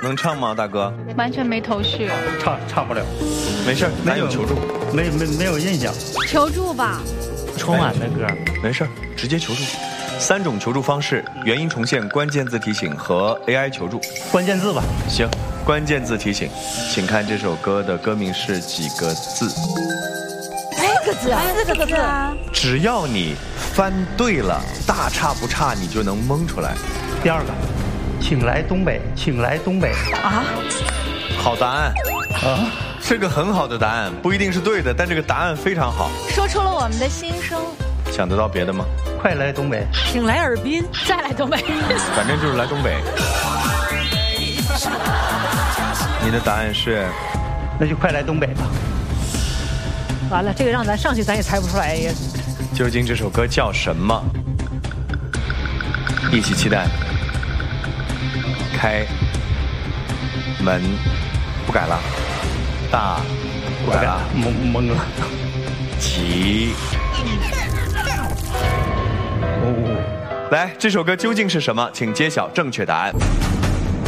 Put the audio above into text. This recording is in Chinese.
能唱吗，大哥？ 完全没头绪。 唱不了。 没事，咱有求助。 没有印象。 求助吧。 春晚的歌。 没事，直接求助。3种求助方式：原音重现、关键字提醒和 AI 求助。 关键字吧。 行，关键字提醒，请看这首歌的歌名是几个字 ？4个字啊，4个字啊。 只要你翻对了，大差不差，你就能蒙出来。 第2个，请来东北，请来东北。 啊， 好答案啊， 是个很好的答案，不一定是对的，但这个答案非常好， 说出了我们的心声。 想得到别的吗？ 快来东北， 请来尔滨，再来东北， 反正就是来东北。你的答案是？ 那就快来东北吧。 完了，这个让咱上去，咱也猜不出来呀。 究竟这首歌叫什么？一起期待。开门，不改了。大，不改了。 懵了。 起。来，这首歌究竟是什么？请揭晓正确答案。